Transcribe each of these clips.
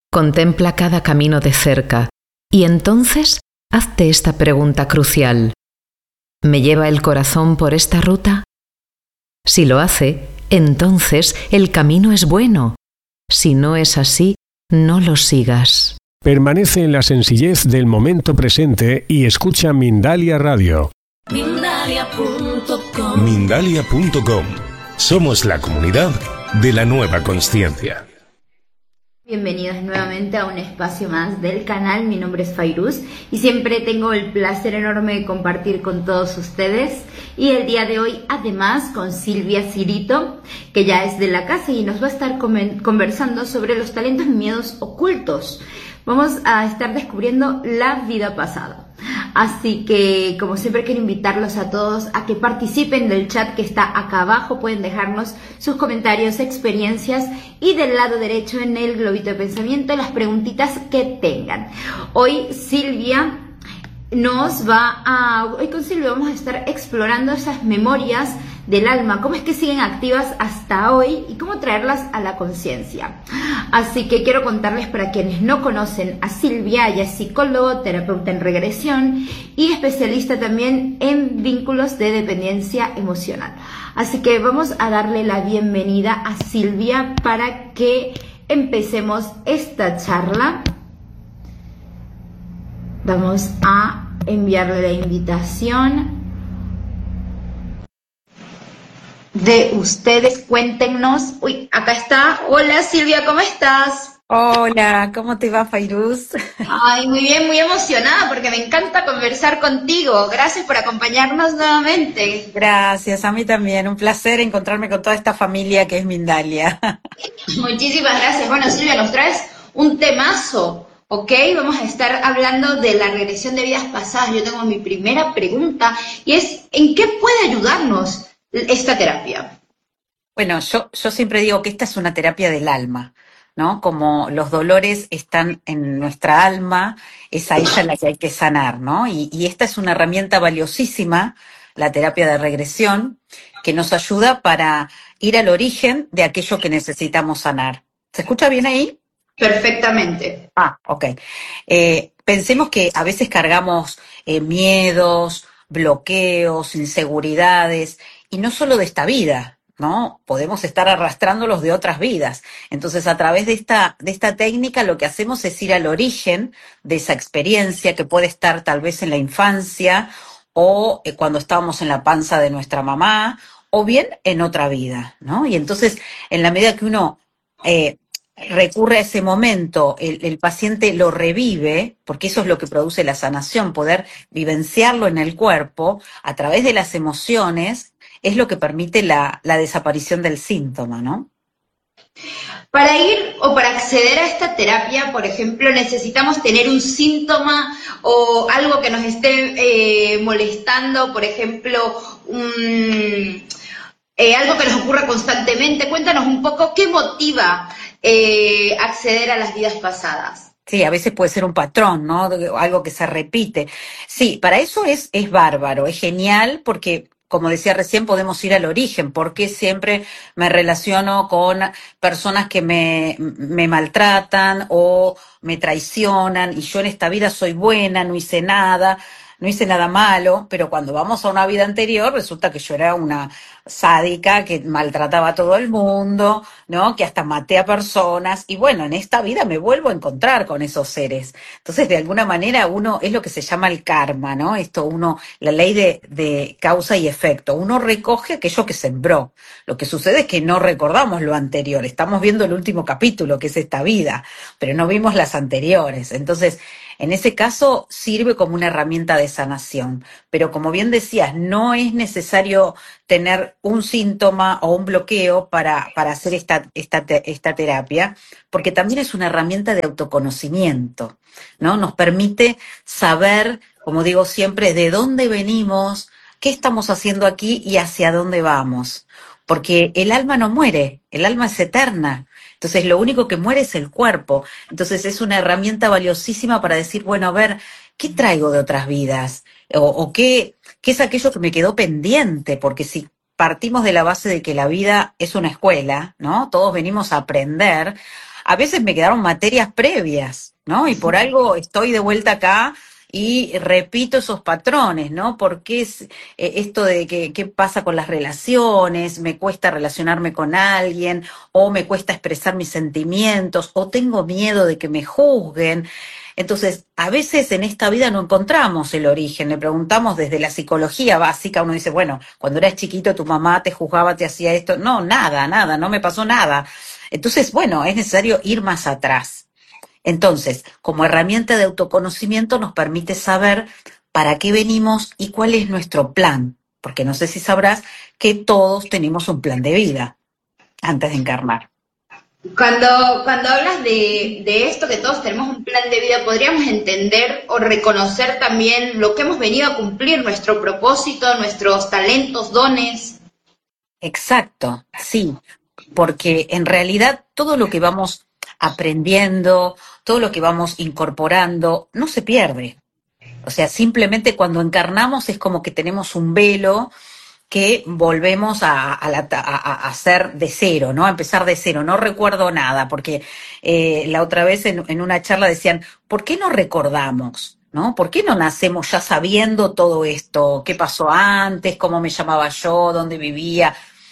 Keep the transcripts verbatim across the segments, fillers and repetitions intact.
Contempla cada camino de cerca y entonces hazte esta pregunta crucial. ¿Me lleva el corazón por esta ruta? Si lo hace, entonces el camino es bueno. Si no es así, no lo sigas. Permanece en la sencillez del momento presente y escucha Mindalia Radio. Mindalia punto com. Mindalia punto com. Somos la comunidad de la nueva consciencia. Bienvenidos nuevamente a un espacio más del canal. Mi nombre es Fairuz y siempre tengo el placer enorme de compartir con todos ustedes. Y el día de hoy, además, con Silvia Cirito, que ya es de la casa y nos va a estar conversando sobre los talentos y miedos ocultos. Vamos a estar descubriendo la vida pasada. Así que, como siempre, quiero invitarlos a todos a que participen del chat que está acá abajo. Pueden dejarnos sus comentarios, experiencias y del lado derecho en el globito de pensamiento las preguntitas que tengan. Hoy Silvia nos va a... Hoy con Silvia vamos a estar explorando esas memorias del alma, cómo es que siguen activas hasta hoy y cómo traerlas a la conciencia. Así que quiero contarles, para quienes no conocen a Silvia, ella es psicólogo, terapeuta en regresión y especialista también en vínculos de dependencia emocional. Así que vamos a darle la bienvenida a Silvia para que empecemos esta charla. Vamos a enviarle la invitación. De ustedes, cuéntenos. Uy, acá está. Hola Silvia, ¿cómo estás? Hola, ¿cómo te va, Fairuz? Ay, muy bien, muy emocionada porque me encanta conversar contigo. Gracias por acompañarnos nuevamente. Gracias, a mí también. Un placer encontrarme con toda esta familia que es Mindalia. Muchísimas gracias. Bueno, Silvia, nos traes un temazo, ¿ok? Vamos a estar hablando de la regresión de vidas pasadas. Yo tengo mi primera pregunta y es, ¿en qué puede ayudarnos esta terapia? Bueno, yo, yo siempre digo que esta es una terapia del alma, ¿no? Como los dolores están en nuestra alma, es a ella la que hay que sanar, ¿no? Y, y esta es una herramienta valiosísima, la terapia de regresión, que nos ayuda para ir al origen de aquello que necesitamos sanar. ¿Se escucha bien ahí? Perfectamente. Ah, ok. Eh, pensemos que a veces cargamos eh, miedos, bloqueos, inseguridades, y no solo de esta vida, ¿no? Podemos estar arrastrándolos de otras vidas. Entonces, a través de esta, de esta técnica, lo que hacemos es ir al origen de esa experiencia, que puede estar tal vez en la infancia, o eh, cuando estábamos en la panza de nuestra mamá, o bien en otra vida, ¿no? Y entonces, en la medida que uno eh, recurre a ese momento, el, el paciente lo revive, porque eso es lo que produce la sanación, poder vivenciarlo en el cuerpo a través de las emociones, es lo que permite la, la desaparición del síntoma, ¿no? Para ir o para acceder a esta terapia, por ejemplo, necesitamos tener un síntoma o algo que nos esté eh, molestando, por ejemplo, un, eh, algo que nos ocurra constantemente. Cuéntanos un poco qué motiva eh, acceder a las vidas pasadas. Sí, a veces puede ser un patrón, ¿no? Algo que se repite. Sí, para eso es, es bárbaro, es genial, porque, como decía recién, podemos ir al origen. ¿Por qué siempre me relaciono con personas que me, me maltratan o me traicionan y yo en esta vida soy buena, no hice nada, no hice nada malo, pero cuando vamos a una vida anterior resulta que yo era una sádica que maltrataba a todo el mundo, ¿no? Que hasta maté a personas y bueno, en esta vida me vuelvo a encontrar con esos seres. Entonces, de alguna manera uno, es lo que se llama el karma, ¿no? Esto uno, la ley de, de causa y efecto. Uno recoge aquello que sembró. Lo que sucede es que no recordamos lo anterior. Estamos viendo el último capítulo, que es esta vida, pero no vimos las anteriores. Entonces, en ese caso sirve como una herramienta de sanación, pero como bien decías, no es necesario tener un síntoma o un bloqueo para, para hacer esta, esta, esta terapia, porque también es una herramienta de autoconocimiento, ¿no? Nos permite saber, como digo siempre, de dónde venimos, qué estamos haciendo aquí y hacia dónde vamos, porque el alma no muere, el alma es eterna. Entonces, lo único que muere es el cuerpo. Entonces, es una herramienta valiosísima para decir, bueno, a ver, ¿qué traigo de otras vidas? O, o qué, qué es aquello que me quedó pendiente, porque si partimos de la base de que la vida es una escuela, ¿no? Todos venimos a aprender. a veces me quedaron materias previas, ¿no? Y por algo estoy de vuelta acá y repito esos patrones, ¿no? ¿Por qué es, eh, esto de que, qué pasa con las relaciones? ¿Me cuesta relacionarme con alguien? ¿O me cuesta expresar mis sentimientos? ¿O tengo miedo de que me juzguen? Entonces, a veces en esta vida no encontramos el origen, le preguntamos desde la psicología básica, uno dice, bueno, cuando eras chiquito tu mamá te juzgaba, te hacía esto. No, nada, nada, no me pasó nada. Entonces, bueno, es necesario ir más atrás. Entonces, como herramienta de autoconocimiento nos permite saber para qué venimos y cuál es nuestro plan, porque no sé si sabrás que todos tenemos un plan de vida antes de encarnar. Cuando, cuando hablas de, de esto, que todos tenemos un plan de vida, podríamos entender o reconocer también lo que hemos venido a cumplir, nuestro propósito, nuestros talentos, dones. Exacto, sí, porque en realidad todo lo que vamos aprendiendo, todo lo que vamos incorporando, no se pierde. O sea, simplemente cuando encarnamos es como que tenemos un velo que volvemos a, a, la, a, a hacer de cero, ¿no? A empezar de cero. No recuerdo nada, porque eh, la otra vez en, en una charla decían, ¿por qué no recordamos? ¿No? ¿Por qué no nacemos ya sabiendo todo esto? ¿Qué pasó antes? ¿Cómo me llamaba yo? ¿Dónde vivía?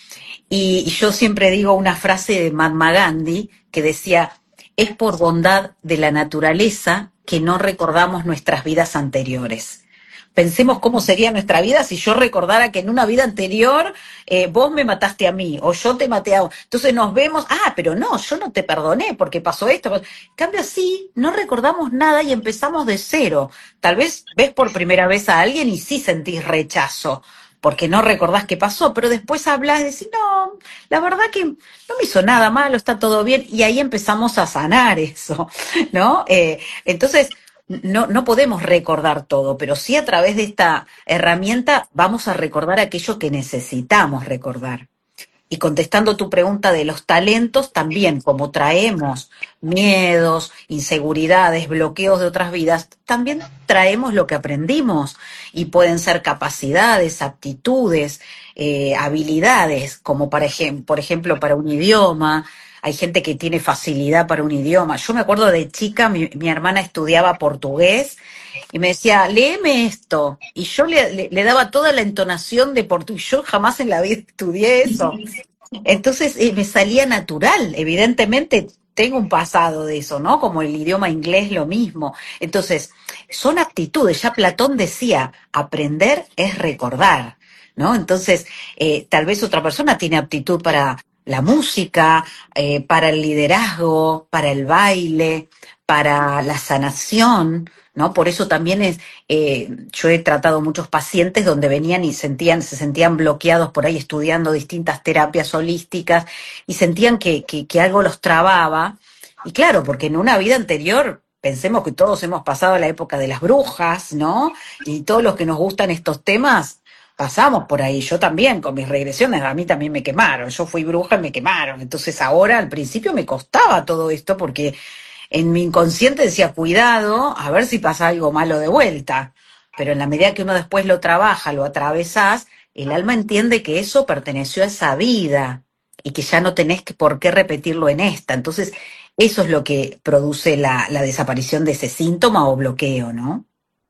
Y, y yo siempre digo una frase de Mahatma Gandhi que decía, es por bondad de la naturaleza que no recordamos nuestras vidas anteriores. Pensemos cómo sería nuestra vida si yo recordara que en una vida anterior eh, vos me mataste a mí o yo te maté a vos. Entonces nos vemos, ah, pero no, yo no te perdoné porque pasó esto. En cambio así, no recordamos nada y empezamos de cero. Tal vez ves por primera vez a alguien y sí sentís rechazo, porque no recordás qué pasó, pero después hablas y decís, no, la verdad que no me hizo nada malo, está todo bien, y ahí empezamos a sanar eso, ¿no? Eh, entonces, no, no podemos recordar todo, pero sí a través de esta herramienta vamos a recordar aquello que necesitamos recordar. Y contestando tu pregunta de los talentos, también como traemos miedos, inseguridades, bloqueos de otras vidas, también traemos lo que aprendimos y pueden ser capacidades, aptitudes, eh, habilidades, como para ejem- por ejemplo para un idioma. Hay gente que tiene facilidad para un idioma. Yo me acuerdo de chica, mi, mi hermana estudiaba portugués y me decía, léeme esto. Y yo le, le, le daba toda la entonación de portugués. Yo jamás en la vida estudié eso. Entonces eh, me salía natural. Evidentemente tengo un pasado de eso, ¿no? Como el idioma inglés, lo mismo. Entonces, son aptitudes. Ya Platón decía, aprender es recordar, ¿no? Entonces, eh, tal vez otra persona tiene aptitud para la música, eh, para el liderazgo, para el baile, para la sanación, ¿no? Por eso también es, eh, yo he tratado muchos pacientes donde venían y sentían, se sentían bloqueados por ahí estudiando distintas terapias holísticas y sentían que, que, que algo los trababa. Y claro, porque en una vida anterior, pensemos que todos hemos pasado la época de las brujas, ¿no? Y todos los que nos gustan estos temas, pasamos por ahí. Yo también, con mis regresiones, a mí también me quemaron. Yo fui bruja y me quemaron. Entonces ahora, al principio me costaba todo esto porque en mi inconsciente decía, cuidado, a ver si pasa algo malo de vuelta. Pero en la medida que uno después lo trabaja, lo atravesás, el alma entiende que eso perteneció a esa vida y que ya no tenés que, por qué repetirlo en esta. Entonces, eso es lo que produce la, la desaparición de ese síntoma o bloqueo, ¿no?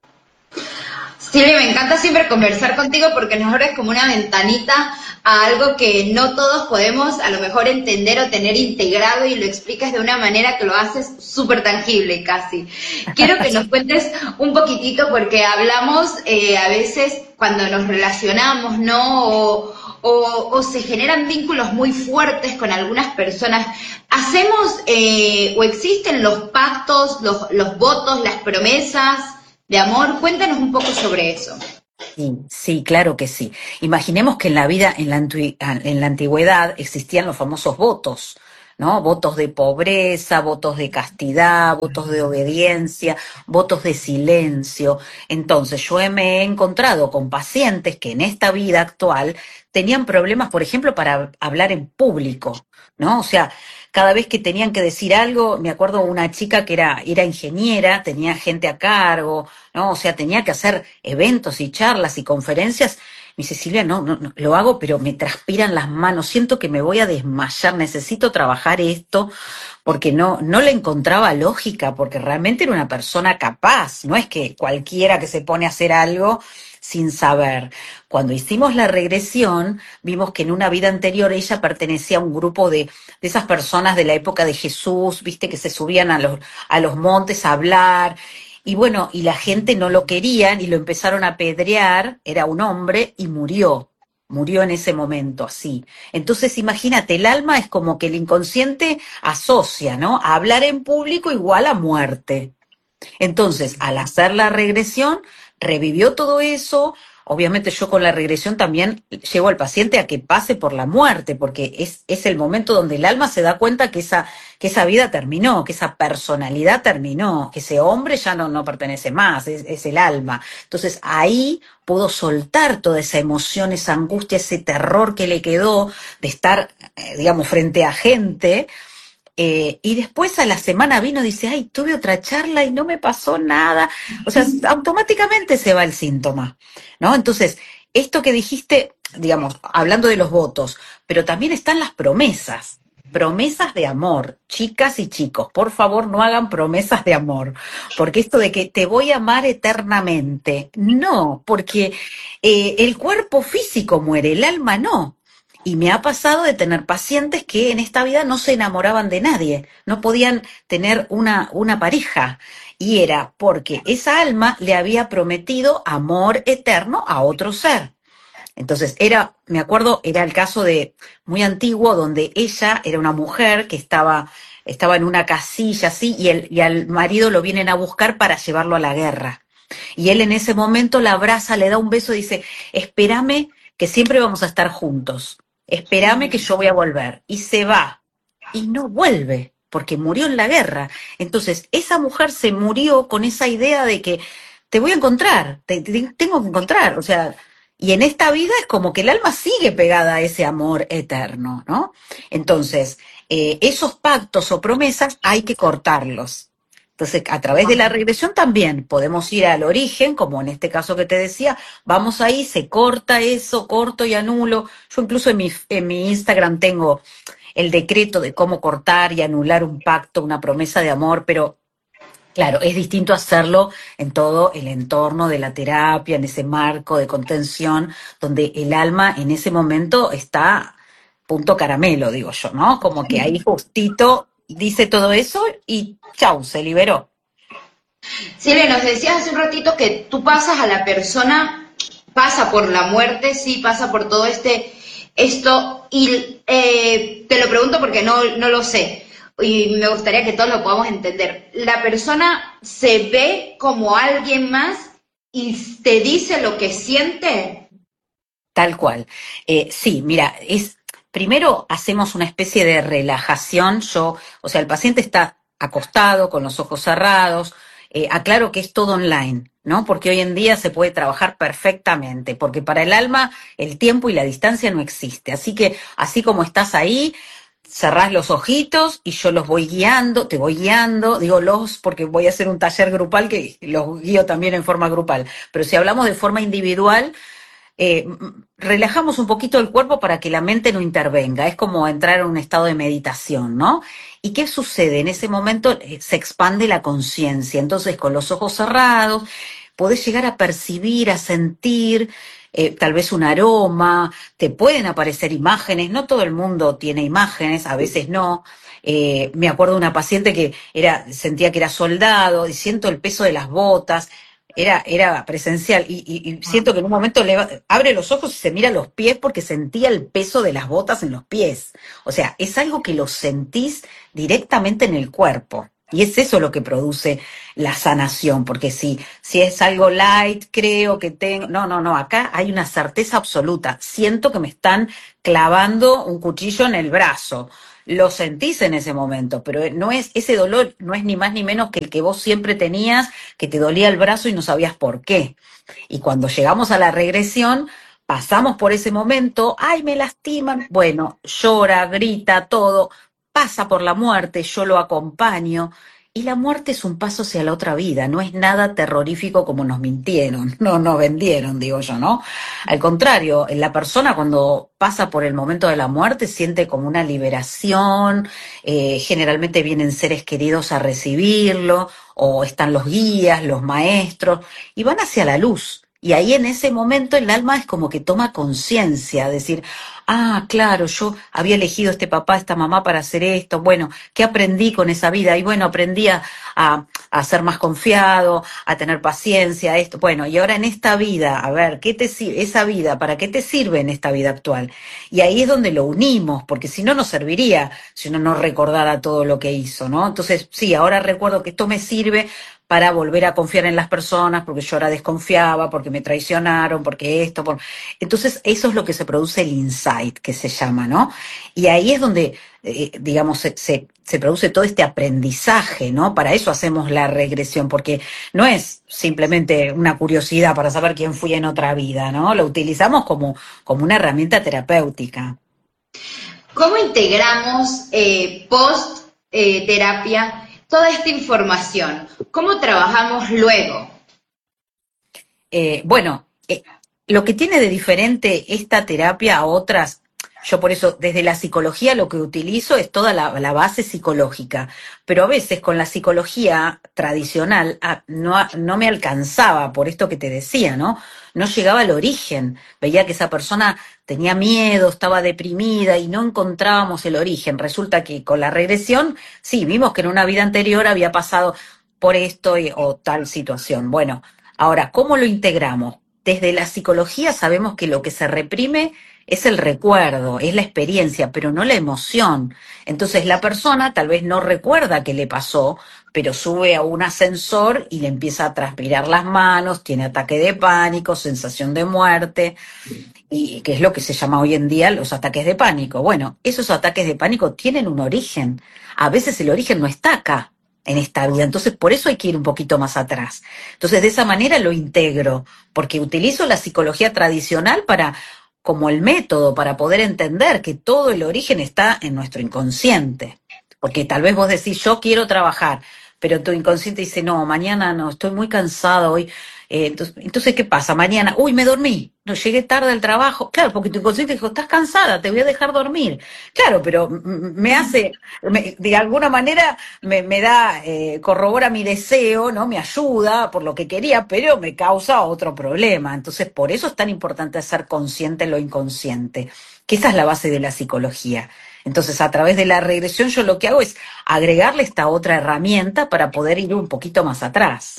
Silvia, me encanta siempre conversar contigo porque nos abres como una ventanita a algo que no todos podemos a lo mejor entender o tener integrado y lo explicas de una manera que lo haces súper tangible casi. Quiero que nos cuentes un poquitito porque hablamos eh, a veces cuando nos relacionamos, ¿no? O, o, o se generan vínculos muy fuertes con algunas personas. ¿Hacemos eh, o existen los pactos, los, los votos, las promesas de amor? Cuéntanos un poco sobre eso. Sí, sí, claro que sí. Imaginemos que en la vida, en la, antigü- en la antigüedad, existían los famosos votos, ¿no? Votos de pobreza, votos de castidad, votos de obediencia, votos de silencio. Entonces, yo me he encontrado con pacientes que en esta vida actual tenían problemas, por ejemplo, para hablar en público, ¿no? O sea, cada vez que tenían que decir algo, me acuerdo una chica que era, era ingeniera, tenía gente a cargo, ¿no? O sea, tenía que hacer eventos y charlas y conferencias Me dice, Silvia, no, no, no, lo hago, pero me transpiran las manos, siento que me voy a desmayar, necesito trabajar esto, porque no, no le encontraba lógica, porque realmente era una persona capaz, no es que cualquiera que se pone a hacer algo sin saber. Cuando hicimos la regresión, vimos que en una vida anterior ella pertenecía a un grupo de, de esas personas de la época de Jesús, viste, que se subían a los, a los montes a hablar, y bueno, y la gente no lo querían y lo empezaron a apedrear, era un hombre y murió, murió en ese momento, así. Entonces imagínate, el alma es como que el inconsciente asocia, ¿no? A hablar en público igual a muerte. Entonces, al hacer la regresión, revivió todo eso. Obviamente yo con la regresión también llevo al paciente a que pase por la muerte, porque es, es el momento donde el alma se da cuenta que esa, que esa vida terminó, que esa personalidad terminó, que ese hombre ya no, no pertenece más, es, es el alma. Entonces ahí pudo soltar toda esa emoción, esa angustia, ese terror que le quedó de estar, eh, digamos, frente a gente. Eh, y después a la semana vino y dice, ay, tuve otra charla y no me pasó nada. O sea, automáticamente se va el síntoma, ¿no? Entonces, esto que dijiste, digamos, hablando de los votos, pero también están las promesas, promesas de amor. Chicas y chicos, por favor, no hagan promesas de amor, porque esto de que te voy a amar eternamente, no, porque eh, el cuerpo físico muere, el alma no. Y me ha pasado de tener pacientes que en esta vida no se enamoraban de nadie, no podían tener una, una pareja. Y era porque esa alma le había prometido amor eterno a otro ser. Entonces, era, me acuerdo, era el caso de muy antiguo, donde ella era una mujer que estaba, estaba en una casilla así, y, el, y al marido lo vienen a buscar para llevarlo a la guerra. Y él en ese momento la abraza, le da un beso y dice, espérame que siempre vamos a estar juntos. Espérame que yo voy a volver. Y se va. Y no vuelve, porque murió en la guerra. Entonces, esa mujer se murió con esa idea de que te voy a encontrar, te, te tengo que encontrar. O sea, y en esta vida es como que el alma sigue pegada a ese amor eterno, ¿no? Entonces, eh, esos pactos o promesas hay que cortarlos. Entonces, a través de la regresión también podemos ir al origen, como en este caso que te decía, vamos ahí, se corta eso, corto y anulo. Yo incluso en mi, en mi Instagram tengo el decreto de cómo cortar y anular un pacto, una promesa de amor, pero claro, es distinto hacerlo en todo el entorno de la terapia, en ese marco de contención, donde el alma en ese momento está punto caramelo, digo yo, ¿no? Como que ahí justito dice todo eso y chau, se liberó. Silvia, nos decías hace un ratito que tú pasas a la persona, pasa por la muerte, sí, pasa por todo este, esto, y eh, te lo pregunto porque no, no lo sé, y me gustaría que todos lo podamos entender. La persona se ve como alguien más y te dice lo que siente. Tal cual. Eh, sí, mira, es... Primero hacemos una especie de relajación, yo, o sea, el paciente está acostado, con los ojos cerrados, eh, aclaro que es todo online, ¿no? Porque hoy en día se puede trabajar perfectamente, porque para el alma el tiempo y la distancia no existe, así que así como estás ahí, cerrás los ojitos y yo los voy guiando, te voy guiando, digo los porque voy a hacer un taller grupal que los guío también en forma grupal, pero si hablamos de forma individual, Eh, relajamos un poquito el cuerpo para que la mente no intervenga, es como entrar en un estado de meditación, ¿no? ¿Y qué sucede? En ese momento eh, se expande la conciencia, entonces con los ojos cerrados podés llegar a percibir, a sentir eh, tal vez un aroma, te pueden aparecer imágenes, no todo el mundo tiene imágenes, a veces no. Eh, me acuerdo de una paciente que era, sentía que era soldado y siento el peso de las botas. Era, era presencial y, y, y siento que en un momento le va, abre los ojos y se mira los pies porque sentía el peso de las botas en los pies. O sea, es algo que lo sentís directamente en el cuerpo. Y es eso lo que produce la sanación, porque si, si es algo light, creo que tengo... No, no, no, acá hay una certeza absoluta. Siento que me están clavando un cuchillo en el brazo. Lo sentís en ese momento, pero no es, ese dolor no es ni más ni menos que el que vos siempre tenías, que te dolía el brazo y no sabías por qué. Y cuando llegamos a la regresión, pasamos por ese momento, ¡ay, me lastiman! Bueno, llora, grita, todo, pasa por la muerte, yo lo acompaño Y la muerte es un paso hacia la otra vida, no es nada terrorífico como nos mintieron, no nos vendieron, digo yo, ¿no? Al contrario, la persona cuando pasa por el momento de la muerte siente como una liberación, eh, generalmente vienen seres queridos a recibirlo, o están los guías, los maestros, y van hacia la luz. Y ahí en ese momento el alma es como que toma conciencia, decir, ah, claro, yo había elegido este papá, esta mamá para hacer esto, bueno, ¿qué aprendí con esa vida? Y bueno, aprendí a, a, a ser más confiado, a tener paciencia, esto, bueno, y ahora en esta vida, a ver, ¿qué te sirve esa vida? ¿Para qué te sirve en esta vida actual? Y ahí es donde lo unimos, porque si no, no serviría, si uno no recordara todo lo que hizo, ¿no? Entonces, sí, ahora recuerdo que esto me sirve para volver a confiar en las personas, porque yo ahora desconfiaba, porque me traicionaron, porque esto, por... Entonces eso es lo que se produce el insight, que se llama, ¿no? Y ahí es donde, eh, digamos, se, se, se produce todo este aprendizaje, ¿no? Para eso hacemos la regresión, porque no es simplemente una curiosidad para saber quién fui en otra vida, ¿no? Lo utilizamos como, como una herramienta terapéutica. ¿Cómo integramos eh, post eh, terapia toda esta información? ¿Cómo trabajamos luego? Eh, bueno, eh, lo que tiene de diferente esta terapia a otras, yo por eso desde la psicología lo que utilizo es toda la, la base psicológica, pero a veces con la psicología tradicional ah, no, no me alcanzaba, por esto que te decía, ¿no? No llegaba al origen, veía que esa persona tenía miedo, estaba deprimida y no encontrábamos el origen. Resulta que con la regresión, sí, vimos que en una vida anterior había pasado por esto y, o tal situación. Bueno, ahora, ¿cómo lo integramos? Desde la psicología sabemos que lo que se reprime es el recuerdo, es la experiencia, pero no la emoción. Entonces la persona tal vez no recuerda qué le pasó, pero sube a un ascensor y le empieza a transpirar las manos, tiene ataque de pánico, sensación de muerte, y que es lo que se llama hoy en día los ataques de pánico. Bueno, esos ataques de pánico tienen un origen. A veces el origen no está acá, en esta vida. Entonces, por eso hay que ir un poquito más atrás. Entonces, de esa manera lo integro, porque utilizo la psicología tradicional para, como el método, para poder entender que todo el origen está en nuestro inconsciente. Porque tal vez vos decís, yo quiero trabajar, pero tu inconsciente dice, no, mañana no, estoy muy cansado hoy. Eh, entonces, entonces, ¿qué pasa? Mañana, uy, me dormí, no llegué tarde al trabajo. Claro, porque tu inconsciente dijo, estás cansada, te voy a dejar dormir. Claro, pero me hace, me, de alguna manera me, me da, eh, corrobora mi deseo, ¿no? Me ayuda por lo que quería, pero me causa otro problema. Entonces, por eso es tan importante ser consciente de lo inconsciente, que esa es la base de la psicología. Entonces, a través de la regresión, yo lo que hago es agregarle esta otra herramienta para poder ir un poquito más atrás.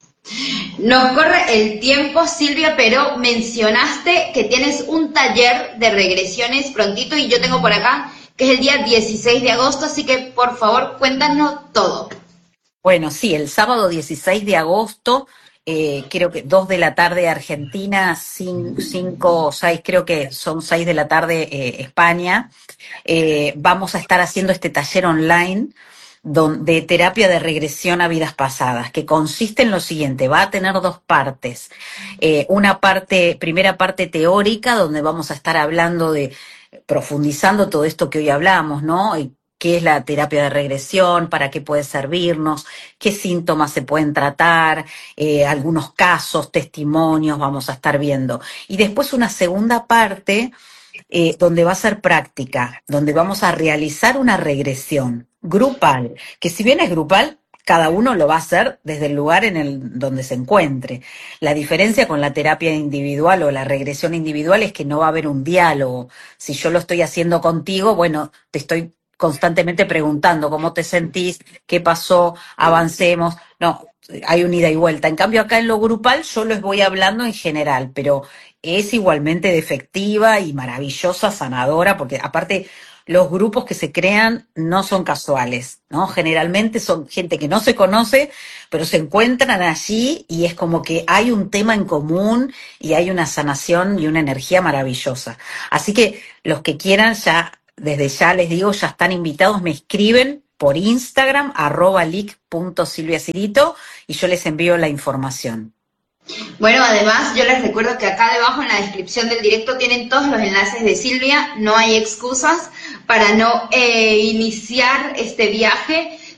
Nos corre el tiempo, Silvia, pero mencionaste que tienes un taller de regresiones prontito y yo tengo por acá que es el día dieciséis de agosto, así que por favor cuéntanos todo. Bueno, sí, el sábado dieciséis de agosto, eh, creo que dos de la tarde Argentina, cinco o seis, creo que son seis de la tarde eh, España, eh, vamos a estar haciendo este taller online de terapia de regresión a vidas pasadas, que consiste en lo siguiente, va a tener dos partes. Eh, una parte, primera parte teórica, donde vamos a estar hablando de, profundizando todo esto que hoy hablamos, ¿no? Y qué es la terapia de regresión, para qué puede servirnos, qué síntomas se pueden tratar, eh, algunos casos, testimonios, vamos a estar viendo. Y después una segunda parte, eh, donde va a ser práctica, donde vamos a realizar una regresión grupal, que si bien es grupal, cada uno lo va a hacer desde el lugar en el donde se encuentre. La diferencia con la terapia individual o la regresión individual es que no va a haber un diálogo. Si yo lo estoy haciendo contigo, bueno, te estoy constantemente preguntando cómo te sentís, qué pasó, avancemos. No, hay un ida y vuelta. En cambio, acá en lo grupal yo les voy hablando en general, pero es igualmente de efectiva y maravillosa, sanadora, porque aparte los grupos que se crean no son casuales, ¿no? Generalmente son gente que no se conoce, pero se encuentran allí y es como que hay un tema en común y hay una sanación y una energía maravillosa. Así que los que quieran ya, desde ya les digo, ya están invitados, me escriben por Instagram, arroba lic punto silviacirito, y yo les envío la información. Bueno, además yo les recuerdo que acá debajo en la descripción del directo tienen todos los enlaces de Silvia, no hay excusas para no eh, iniciar este viaje.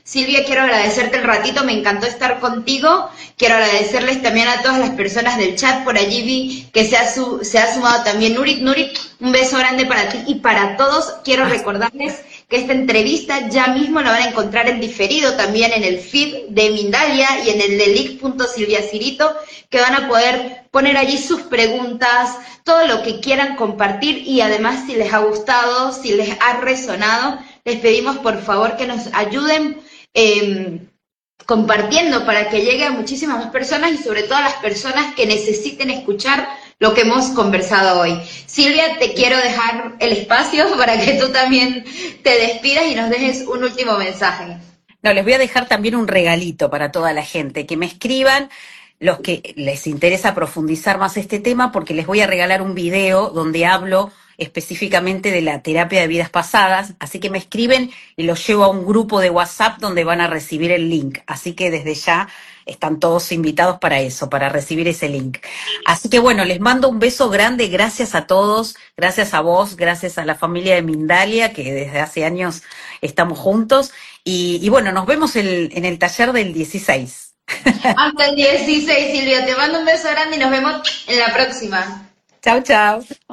Silvia, quiero agradecerte el ratito, me encantó estar contigo. Quiero agradecerles también a todas las personas del chat. Por allí vi que se ha, su, se ha sumado también Nurit. Nurit, un beso grande para ti y para todos. Quiero recordarles que esta entrevista ya mismo la van a encontrar en diferido también en el feed de Mindalia y en el de lic punto silvia cirito, que van a poder poner allí sus preguntas, todo lo que quieran compartir, y además si les ha gustado, si les ha resonado, les pedimos por favor que nos ayuden eh, compartiendo para que llegue a muchísimas más personas y sobre todo a las personas que necesiten escuchar lo que hemos conversado hoy. Silvia, te quiero dejar el espacio para que tú también te despidas y nos dejes un último mensaje. No, les voy a dejar también un regalito para toda la gente, que me escriban los que les interesa profundizar más este tema, porque les voy a regalar un video donde hablo específicamente de la terapia de vidas pasadas, así que me escriben y los llevo a un grupo de WhatsApp donde van a recibir el link, así que desde ya están todos invitados para eso, para recibir ese link. Así que bueno, les mando un beso grande, gracias a todos, gracias a vos, gracias a la familia de Mindalia, que desde hace años estamos juntos, y, y bueno, nos vemos el, en el taller del dieciséis. Hasta el dieciséis, Silvia, te mando un beso grande y nos vemos en la próxima. Chao, chao.